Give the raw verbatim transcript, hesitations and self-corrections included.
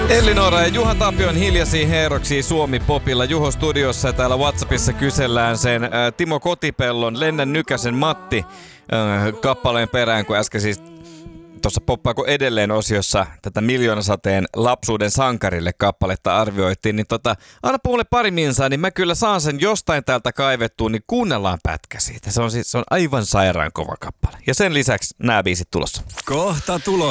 Ellinora ja Juha Tapion hiljaisia heroksia Suomi-popilla. Juho studiossa ja täällä WhatsAppissa kysellään sen äh, Timo Kotipellon, Lennän Nykäsen Matti äh, kappaleen perään, kun äsken siis tuossa Poppaako edelleen -osiossa tätä Miljoonasateen lapsuuden sankarille kappaletta arvioitiin, niin tota, anna mulle pari minsaa, niin mä kyllä saan sen jostain täältä kaivettua, niin kuunnellaan pätkä siitä. Se on, siis, se on aivan sairaan kova kappale. Ja sen lisäksi nämä biisit tulossa. Kohta tulos.